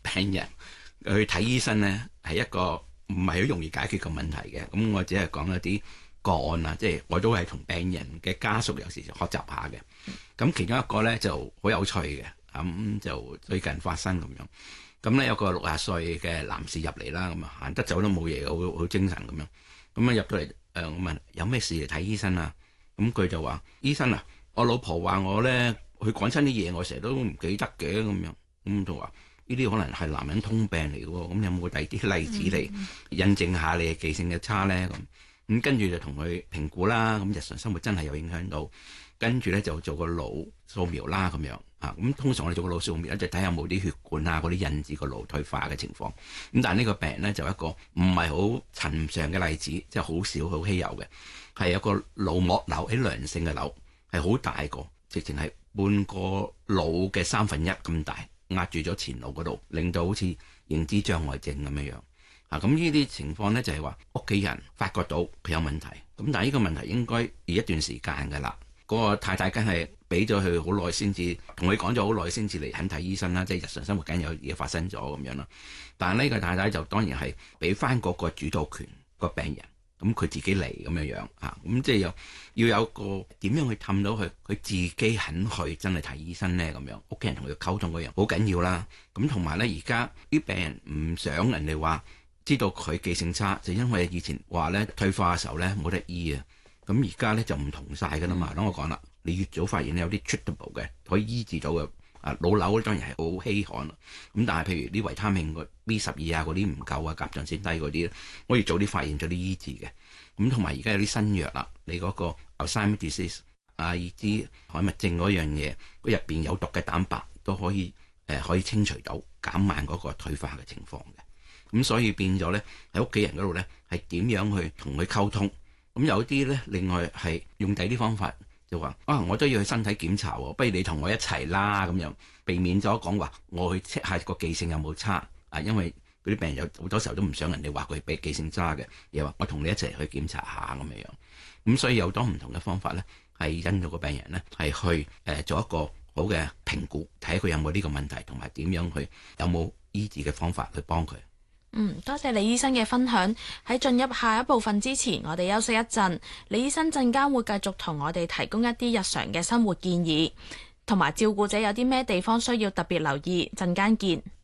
病人去睇醫生咧，係一個唔係好容易解決嘅問題嘅。咁我只係講一啲個案啊，即係我都係同病人嘅家屬有時學習下嘅。咁其中一個咧就好有趣嘅，咁就最近發生咁樣。咁咧有個60歲嘅男士入嚟啦，咁啊行得走都冇嘢，好精神咁樣。咁啊入到嚟，我問有咩事嚟睇醫生啊？咁佢就話：醫生啊，我老婆話我咧，佢講親啲嘢，我成日都唔記得嘅咁樣。咁就話呢啲可能係男人通病嚟嘅喎。咁有冇第二啲例子嚟印證下你嘅記性嘅差咧？咁跟住就同佢評估啦。咁日常生活真係有影響到，跟住咧就做個腦掃描啦咁樣。咁通常我哋做個腦掃描咧，就睇下有冇啲血管啊嗰啲引致個腦退化嘅情況。咁但係呢個病咧就一個唔係好尋常嘅例子，即係好少好稀有嘅，係有個腦膜瘤喺良性嘅瘤，係好大個，直情係半個腦嘅1/3咁大，壓住咗前腦嗰度，令到好似認知障礙症咁樣樣。咁呢啲情況咧就係話屋企人發覺到佢有問題，咁但係呢個問題應該要一段時間㗎啦。嗰個太太梗係俾咗佢好耐先至，同佢講咗好耐先至嚟肯睇醫生啦，即係日常生活梗有嘢發生咗咁樣啦。但係呢個太太就當然係俾翻嗰個主導權個病人，咁佢自己嚟咁樣樣咁即係要有個點樣去氹到佢自己肯去真係睇醫生咧咁樣，屋企人同佢溝通嗰樣好緊要啦。咁同埋咧，而家啲病人唔想人哋話知道佢記性差，就因為以前話咧退化嘅時候咧冇得醫啊。咁而家咧就唔同晒㗎啦嘛。等我講啦，你越早發現有啲 treatable 嘅可以醫治到嘅腦瘤當然係好稀罕啦。咁但係譬如啲維他命個 B12啊嗰啲唔夠啊，甲狀腺低嗰啲，可以早啲發現咗啲醫治嘅。咁同埋而家有啲新藥啦，你嗰個 Alzheimer's disease 阿爾茲海默症嗰樣嘢，佢入邊有毒嘅蛋白都可以可以清除到，減慢嗰個退化嘅情況嘅。咁所以變咗咧喺屋企人嗰度咧係點樣去同佢溝通？咁有啲咧，另外係用第啲方法，就話我都要去身體檢查喎，不如你同我一齊啦咁樣，避免咗講話我去 check 下個記性有冇差因為嗰啲病人有好多時候都唔想人哋話佢記性差嘅，而話我同你一齊去檢查下咁樣。咁所以有好多唔同嘅方法咧，係引導個病人咧係去做一個好嘅評估，睇下佢有冇呢個問題，同埋點樣去有冇醫治嘅方法去幫佢。 多謝李醫生嘅分享。喺進入下一部分之前，我哋休息一陣。李醫生陣間會繼續同我哋提供一啲日常嘅生活建議，同埋照顧者有啲咩地方需要特別留意。陣間見。